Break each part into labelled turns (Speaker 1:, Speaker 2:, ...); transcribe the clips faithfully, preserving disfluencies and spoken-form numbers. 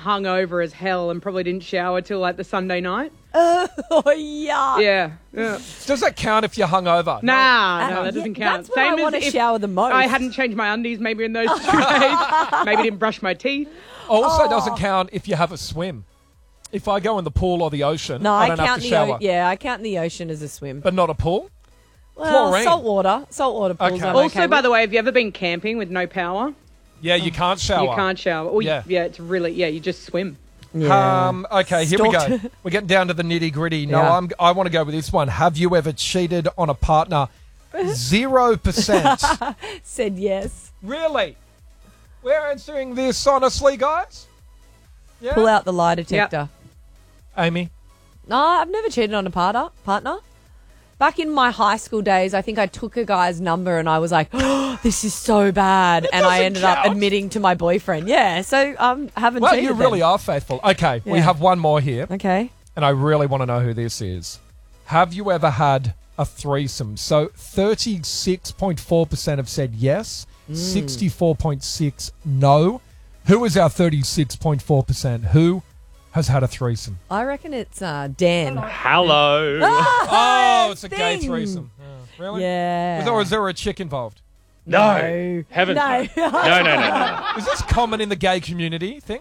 Speaker 1: hungover as hell and probably didn't shower till like the Sunday night.
Speaker 2: Oh, yeah.
Speaker 1: Yeah. yeah.
Speaker 3: Does that count if you're hungover?
Speaker 1: Nah, no,
Speaker 2: Uh,
Speaker 1: that doesn't
Speaker 2: yeah,
Speaker 1: count.
Speaker 2: That's when I want to
Speaker 1: if
Speaker 2: shower the most.
Speaker 1: I hadn't changed my undies maybe in those two days. Maybe didn't brush my teeth.
Speaker 3: Also
Speaker 2: Oh.
Speaker 3: doesn't count if you have a swim. If I go in the pool or the ocean,
Speaker 2: No,
Speaker 3: I
Speaker 2: I,
Speaker 3: don't
Speaker 2: count
Speaker 3: have to
Speaker 2: the
Speaker 3: shower.
Speaker 2: o- yeah, I count the ocean as a swim.
Speaker 3: But not a pool?
Speaker 2: Well,
Speaker 3: chlorine.
Speaker 2: salt water, salt water pools.
Speaker 3: Okay.
Speaker 2: I'm
Speaker 1: Also,
Speaker 2: okay
Speaker 1: by
Speaker 2: with.
Speaker 1: the way, have you ever been camping with no power?
Speaker 3: Yeah, you can't shower.
Speaker 1: You can't shower. Or
Speaker 3: Yeah.
Speaker 1: yeah. yeah, it's really, yeah, you just swim.
Speaker 2: Yeah.
Speaker 3: Um, okay, here we go.
Speaker 2: Stalked.
Speaker 3: We're getting down to the nitty gritty. No,
Speaker 2: Yeah.
Speaker 3: I'm, I want to go with this one. Have you ever cheated on a partner? Zero percent.
Speaker 2: Said yes.
Speaker 3: Really? We're answering this honestly, guys? Yeah?
Speaker 2: Pull out the lie detector.
Speaker 3: Amy?
Speaker 2: No, I've never cheated on a partner. Partner. Back in my high school days, I think I took a guy's number and I was like, oh, this is so bad. And I
Speaker 3: doesn't
Speaker 2: ended up
Speaker 3: count.
Speaker 2: admitting to my boyfriend. Yeah, so um, haven't
Speaker 3: Well,
Speaker 2: cheated
Speaker 3: you really
Speaker 2: then.
Speaker 3: are faithful. Okay, we
Speaker 2: Yeah.
Speaker 3: have one more here,
Speaker 2: Okay.
Speaker 3: and I really want to know who this is. Have you ever had a threesome? So thirty-six point four percent have said yes,
Speaker 2: Mm.
Speaker 3: sixty-four point six no. Who is our thirty-six point four percent? Who has had a threesome?
Speaker 2: I reckon it's uh, Dan.
Speaker 4: Hello.
Speaker 3: Oh, it's a gay
Speaker 2: thing.
Speaker 3: threesome. Yeah. Really?
Speaker 2: Yeah.
Speaker 3: Was there, was there a chick involved?
Speaker 4: No. Heavens
Speaker 2: No.
Speaker 4: no. No, no, no, no.
Speaker 3: Is this common in the gay community thing?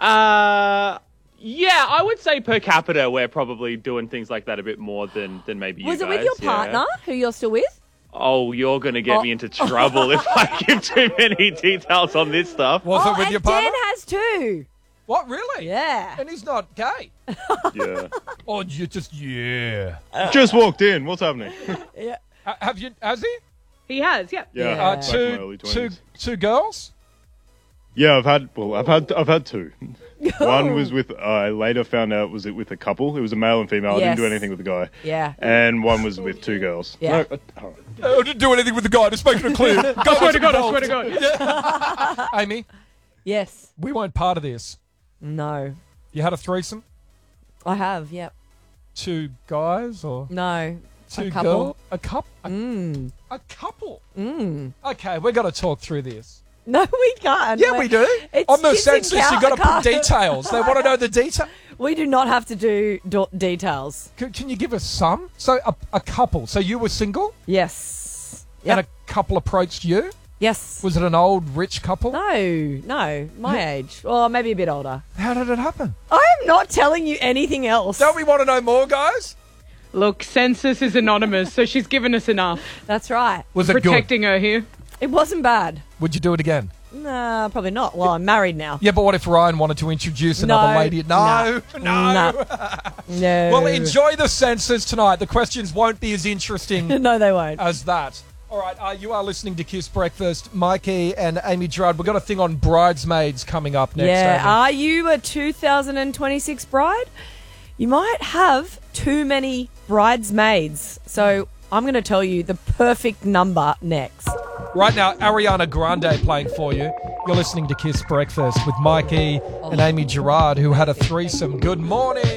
Speaker 4: Uh, yeah, I would say per capita we're probably doing things like that a bit more than, than maybe you
Speaker 2: Was it
Speaker 4: guys.
Speaker 2: with your
Speaker 4: yeah.
Speaker 2: partner who you're still with?
Speaker 4: Oh, you're going to get
Speaker 2: Oh.
Speaker 4: me into trouble if I give too many details on this stuff.
Speaker 3: Was
Speaker 2: oh,
Speaker 3: it with
Speaker 2: and
Speaker 3: your partner?
Speaker 2: Dan has too.
Speaker 3: What, really?
Speaker 2: Yeah.
Speaker 3: And he's not gay?
Speaker 4: Yeah.
Speaker 3: Or you just, yeah.
Speaker 5: Just walked in. What's happening?
Speaker 2: Yeah.
Speaker 3: Ha- have you, has he?
Speaker 1: He has, yeah.
Speaker 5: Yeah,
Speaker 2: Yeah.
Speaker 3: Uh,
Speaker 5: back in my
Speaker 3: two,
Speaker 5: early
Speaker 3: two,
Speaker 5: twenties.
Speaker 3: two girls?
Speaker 5: Yeah, I've had. Well, I've had. I've had two. One was with. I later found out was it with a couple. It was a male and female. I didn't do
Speaker 2: Yes.
Speaker 5: anything with the guy.
Speaker 2: Yeah.
Speaker 5: And one was with two girls.
Speaker 2: Yeah.
Speaker 5: No, uh, all right.
Speaker 3: I didn't do anything with the guy, just making it clear.
Speaker 1: I swear to God, I swear to God.
Speaker 3: Amy,
Speaker 2: Yes.
Speaker 3: we weren't part of this.
Speaker 2: No.
Speaker 3: You had a threesome?
Speaker 2: I have, yep.
Speaker 3: Two guys or
Speaker 2: No.
Speaker 3: two
Speaker 2: a couple.
Speaker 3: girls? A couple? A,
Speaker 2: Mm.
Speaker 3: a couple?
Speaker 2: Mm.
Speaker 3: Okay, we're going to talk through this.
Speaker 2: No, we can't.
Speaker 3: Yeah,
Speaker 2: We're-
Speaker 3: we do.
Speaker 2: It's
Speaker 3: On the
Speaker 2: kids in
Speaker 3: census, you've got to put
Speaker 2: Cal-
Speaker 3: details. They want to know the detail.
Speaker 2: We do not have to do do- details.
Speaker 3: Can, can you give us some? So, a, a couple. So, you were single
Speaker 2: Yes. Yep.
Speaker 3: and a couple approached you?
Speaker 2: yes.
Speaker 3: Was it an old, rich couple?
Speaker 2: No, no, my age. Or maybe a bit older.
Speaker 3: How did it happen?
Speaker 2: I am not telling you anything else.
Speaker 3: Don't we want to know more, guys?
Speaker 1: Look, census is anonymous, so she's given us enough.
Speaker 2: That's right.
Speaker 3: Was it good?
Speaker 1: Protecting her here.
Speaker 2: It wasn't bad.
Speaker 3: Would you do it again?
Speaker 2: Nah, probably not. Well, I'm married now.
Speaker 3: Yeah, but what if Ryan wanted to introduce another
Speaker 2: No.
Speaker 3: lady? No, no.
Speaker 2: No. No.
Speaker 3: Well, enjoy the census tonight. The questions won't be as interesting
Speaker 2: No, they won't.
Speaker 3: as that. All right, uh, you are listening to Kiss Breakfast. Mikey and Amy Gerard, we've got a thing on bridesmaids coming up next.
Speaker 2: yeah.
Speaker 3: Amy.
Speaker 2: Are you a two thousand twenty-six bride? You might have too many bridesmaids. So I'm going to tell you the perfect number next.
Speaker 3: Right now, Ariana Grande playing for you. You're listening to Kiss Breakfast with Mikey and Amy Gerard, who had a threesome. Good morning.